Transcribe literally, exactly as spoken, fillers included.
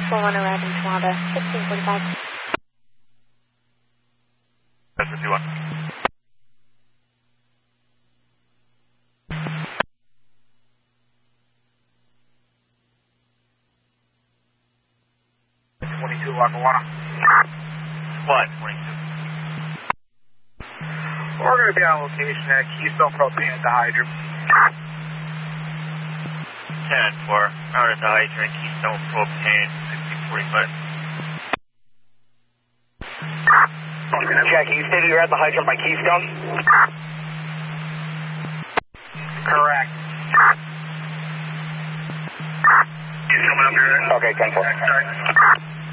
four one arrived in Tawanda, sixteen forty-five. That's fifty-one. twenty-two, Lackawanna. What? twenty-two. We're going to be on location at Keystone Propane at the hydrant. ten four, out at the hydrant, Keystone Propane, sixteen forty-five. Jackie, you stated you're at the hydrant by Keystone? Correct. Okay, ten four. Sorry.